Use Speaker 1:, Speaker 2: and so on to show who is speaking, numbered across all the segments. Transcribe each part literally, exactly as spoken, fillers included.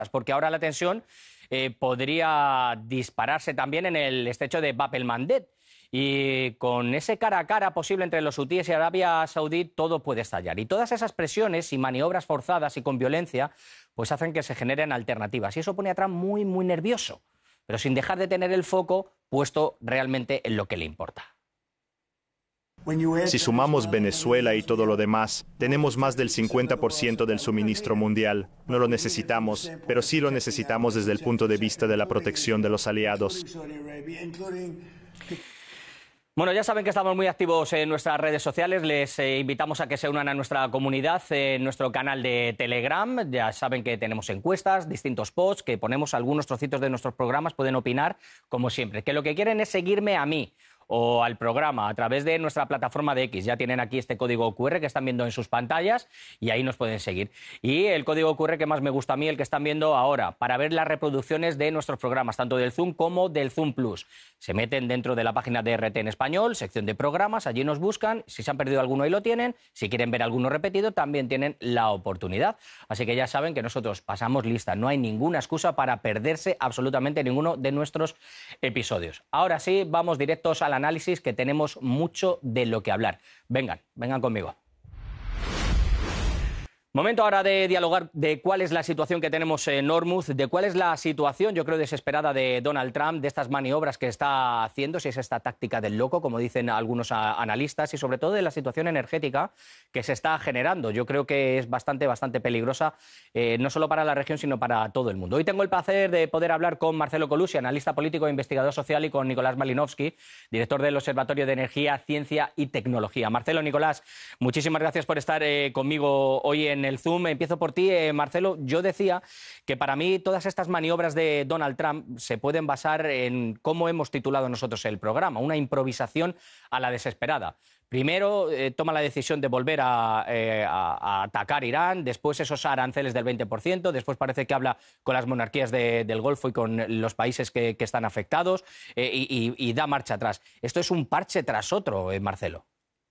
Speaker 1: porque ahora la tensión eh, podría dispararse también en el estrecho de Bab el-Mandeb. Y con ese cara a cara posible entre los hutíes y Arabia Saudí, todo puede estallar. Y todas esas presiones y maniobras forzadas y con violencia, pues hacen que se generen alternativas. Y eso pone a Trump muy, muy nervioso, pero sin dejar de tener el foco puesto realmente en lo que le importa.
Speaker 2: Si sumamos Venezuela y todo lo demás, tenemos más del cincuenta por ciento del suministro mundial. No lo necesitamos, pero sí lo necesitamos desde el punto de vista de la protección de los aliados.
Speaker 1: Bueno, ya saben que estamos muy activos en nuestras redes sociales. Les eh, invitamos a que se unan a nuestra comunidad en nuestro canal de Telegram. Ya saben que tenemos encuestas, distintos posts, que ponemos algunos trocitos de nuestros programas. Pueden opinar, como siempre. Que lo que quieren es seguirme a mí o al programa a través de nuestra plataforma de X. Ya tienen aquí este código cu erre que están viendo en sus pantallas y ahí nos pueden seguir. Y el código cu erre que más me gusta a mí, el que están viendo ahora, para ver las reproducciones de nuestros programas, tanto del Zoom como del Zoom Plus. Se meten dentro de la página de R T en español, sección de programas, allí nos buscan. Si se han perdido alguno, ahí lo tienen. Si quieren ver alguno repetido, también tienen la oportunidad. Así que ya saben que nosotros pasamos lista. No hay ninguna excusa para perderse absolutamente ninguno de nuestros episodios. Ahora sí, vamos directos a la análisis, que tenemos mucho de lo que hablar. Vengan, vengan conmigo. Momento ahora de dialogar de cuál es la situación que tenemos en Hormuz, de cuál es la situación, yo creo, desesperada de Donald Trump, de estas maniobras que está haciendo, si es esta táctica del loco, como dicen algunos analistas, y sobre todo de la situación energética que se está generando. Yo creo que es bastante, bastante peligrosa, eh, no solo para la región, sino para todo el mundo. Hoy tengo el placer de poder hablar con Marcelo Colucci, analista político e investigador social, y con Nicolás Malinowski, director del Observatorio de Energía, Ciencia y Tecnología. Marcelo, Nicolás, muchísimas gracias por estar eh, conmigo hoy en el Zoom. Empiezo por ti, eh, Marcelo. Yo decía que para mí todas estas maniobras de Donald Trump se pueden basar en cómo hemos titulado nosotros el programa, una improvisación a la desesperada. Primero eh, toma la decisión de volver a, eh, a, a atacar Irán, después esos aranceles del veinte por ciento, después parece que habla con las monarquías de, del Golfo y con los países que, que están afectados eh, y, y, y da marcha atrás. Esto es un parche tras otro, eh, Marcelo.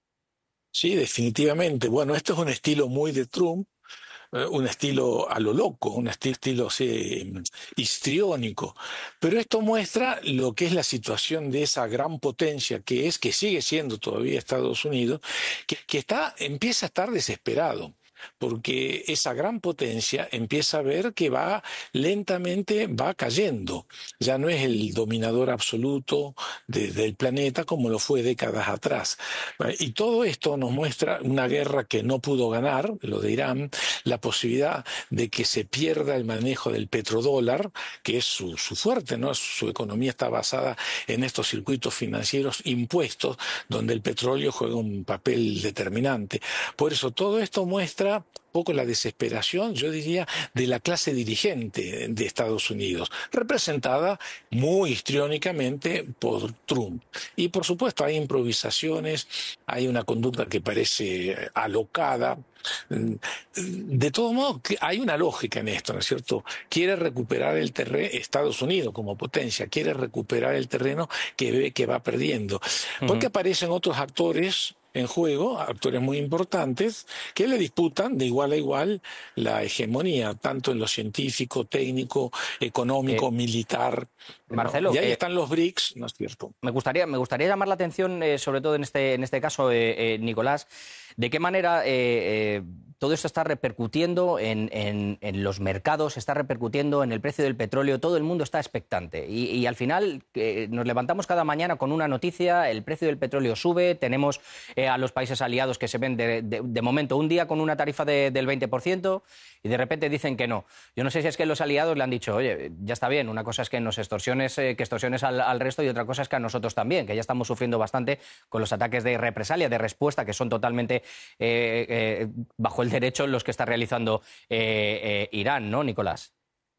Speaker 3: Sí, definitivamente. Bueno, esto es un estilo muy de Trump, eh, un estilo a lo loco, un esti- estilo sí, histriónico. Pero esto muestra lo que es la situación de esa gran potencia que es, que sigue siendo todavía Estados Unidos, que, que está, empieza a estar desesperado, porque esa gran potencia empieza a ver que va lentamente, va cayendo. Ya no es el dominador absoluto de, del planeta como lo fue décadas atrás. Y todo esto nos muestra una guerra que no pudo ganar, lo de Irán, la posibilidad de que se pierda el manejo del petrodólar, que es su, su fuerte, ¿no? Su economía está basada en estos circuitos financieros impuestos, donde el petróleo juega un papel determinante. Por eso todo esto muestra un poco la desesperación, yo diría, de la clase dirigente de Estados Unidos, representada muy histriónicamente por Trump. Y por supuesto hay improvisaciones, hay una conducta que parece alocada. De todo modo, hay una lógica en esto, ¿no es cierto? Quiere recuperar el terreno, Estados Unidos como potencia, quiere recuperar el terreno que ve que va perdiendo. Porque uh-huh. aparecen otros actores en juego, actores muy importantes, que le disputan de igual a igual la hegemonía, tanto en lo científico, técnico, económico, eh, militar.
Speaker 1: Marcelo,
Speaker 3: ¿no? Y ahí
Speaker 1: eh,
Speaker 3: están los BRICS, ¿no es cierto?
Speaker 1: Me gustaría, me gustaría llamar la atención, eh, sobre todo en este, en este caso, eh, eh, Nicolás, de qué manera eh, eh, todo esto está repercutiendo en, en, en los mercados, está repercutiendo en el precio del petróleo, todo el mundo está expectante. Y, y al final eh, nos levantamos cada mañana con una noticia, el precio del petróleo sube, tenemos eh, a los países aliados que se ven de, de, de momento un día con una tarifa de, del veinte por ciento y de repente dicen que no. Yo no sé si es que los aliados le han dicho, oye, ya está bien, una cosa es que nos extorsiones, eh, que extorsiones al, al resto, y otra cosa es que a nosotros también, que ya estamos sufriendo bastante con los ataques de represalia, de respuesta, que son totalmente eh, eh, bajo el derecho los que está realizando eh, eh, Irán, ¿no, Nicolás?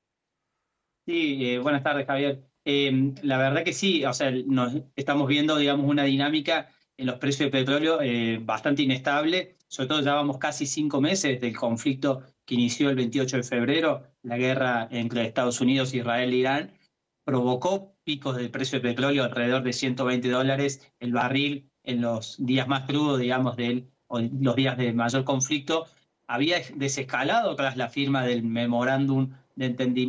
Speaker 4: Sí, eh, buenas tardes, Javier. Eh, la verdad que sí, o sea, nos estamos viendo, digamos, una dinámica en los precios de petróleo eh, bastante inestable. Sobre todo ya vamos casi cinco meses del conflicto que inició el veintiocho de febrero, la guerra entre Estados Unidos, Israel e Irán, provocó picos del precio de petróleo alrededor de ciento veinte dólares el barril en los días más crudos, digamos, del, o los días de mayor conflicto. Había desescalado tras la firma del memorándum de entendimiento